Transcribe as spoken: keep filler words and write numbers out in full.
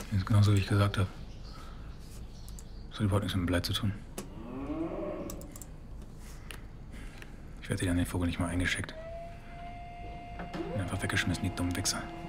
Das ist genauso, wie ich gesagt habe. Das hat überhaupt nichts mit dem Blei zu tun. Ich werde dir an den Vogel nicht mal eingeschickt. Einfach weggeschmissen, die dummen Wichser.